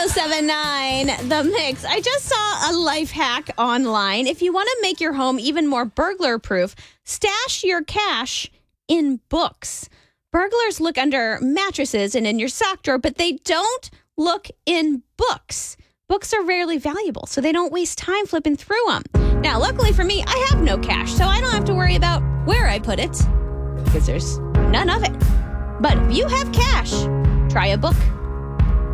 1079 The Mix. I just saw a life hack online. If you want to make your home even more burglar proof, stash your cash in books. Burglars look under mattresses and in your sock drawer, but they don't look in books. Books are rarely valuable, so they don't waste time flipping through them. Now, luckily for me, I have no cash, so I don't have to worry about where I put it, because there's none of it. But if you have cash, try a book.